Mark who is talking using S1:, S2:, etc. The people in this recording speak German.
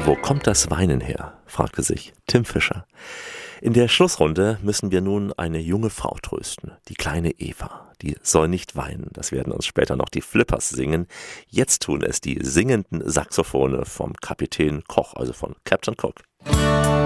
S1: Wo kommt das Weinen her? Fragte sich Tim Fischer. In der Schlussrunde müssen wir nun eine junge Frau trösten, die kleine Eva. Die soll nicht weinen, das werden uns später noch die Flippers singen. Jetzt tun es die singenden Saxophone vom Kapitän Koch, also von Captain Cook.